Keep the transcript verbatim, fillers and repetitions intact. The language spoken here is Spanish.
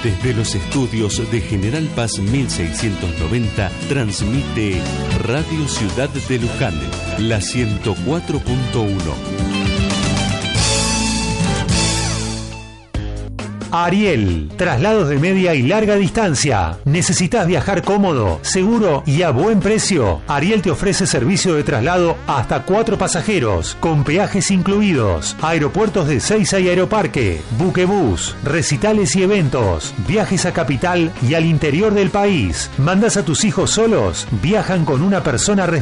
Desde los estudios de General Paz mil seiscientos noventa transmite Radio Ciudad de Luján, la ciento cuatro punto uno. Ariel, traslados de media y larga distancia. ¿Necesitas viajar cómodo, seguro y a buen precio? Ariel te ofrece servicio de traslado hasta cuatro pasajeros, con peajes incluidos, aeropuertos de Seiza y Aeroparque, buquebús, recitales y eventos, viajes a capital y al interior del país. ¿Mandas a tus hijos solos? Viajan con una persona responsable.